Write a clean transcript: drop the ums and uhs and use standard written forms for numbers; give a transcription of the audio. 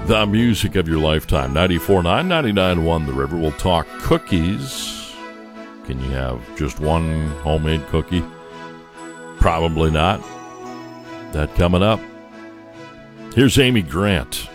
The music of your lifetime. 94.9, 99.1 The River. We'll talk cookies. Can you have just one homemade cookie? Probably not. That coming up. Here's Amy Grant.